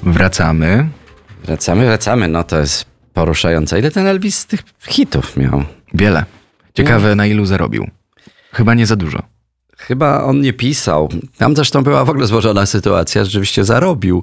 Wracamy. Wracamy. No to jest poruszające. Ile ten Elvis tych hitów miał? Wiele. Ciekawe, na ilu zarobił. Chyba nie za dużo. Chyba on nie pisał. Tam zresztą była w ogóle złożona sytuacja, rzeczywiście zarobił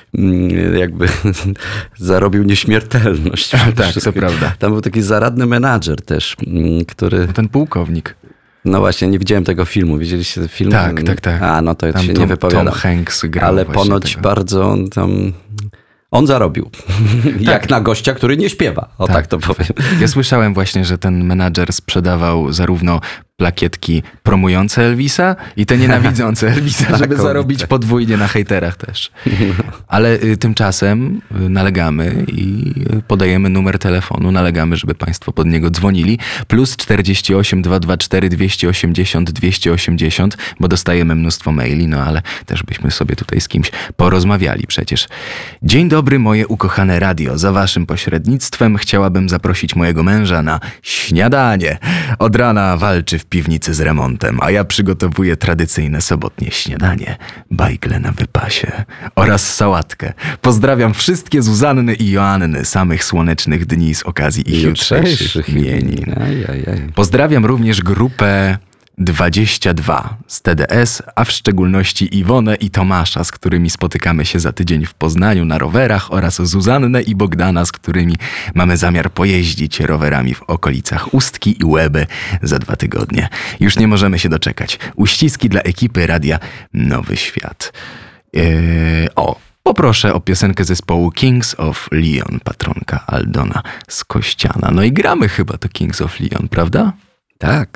zarobił nieśmiertelność. Tak, to prawda. Tam był taki zaradny menadżer też, który... Ten pułkownik. No właśnie, nie widziałem tego filmu. Widzieliście ten film? Tak. A, no to tam się nie wypowiada. Tom Hanks grał. Ale ponoć tego. bardzo on tam... On zarobił. Jak na gościa, który nie śpiewa. Tak to powiem. Ja słyszałem właśnie, że ten menadżer sprzedawał zarówno plakietki promujące Elvisa i te nienawidzące Elvisa, żeby zarobić podwójnie na hejterach też. Ale tymczasem nalegamy i podajemy numer telefonu. Nalegamy, żeby państwo pod niego dzwonili. +48 224 280 280, bo dostajemy mnóstwo maili, no ale też byśmy sobie tutaj z kimś porozmawiali przecież. Dzień dobry, moje ukochane radio. Za waszym pośrednictwem chciałabym zaprosić mojego męża na śniadanie. Od rana walczy w piwnicy z remontem, a ja przygotowuję tradycyjne sobotnie śniadanie. Bajgle na wypasie oraz sałatkę. Pozdrawiam wszystkie Zuzanny i Joanny, samych słonecznych dni z okazji ich jutrzejszych imienin. Pozdrawiam również grupę 22 z TDS, a w szczególności Iwonę i Tomasza, z którymi spotykamy się za tydzień w Poznaniu na rowerach, oraz Zuzannę i Bogdana, z którymi mamy zamiar pojeździć rowerami w okolicach Ustki i Łeby za 2 tygodnie. Już nie możemy się doczekać. Uściski dla ekipy Radia Nowy Świat. Poproszę o piosenkę zespołu Kings of Leon, patronka Aldona z Kościana. No i gramy chyba to Kings of Leon, prawda? Tak.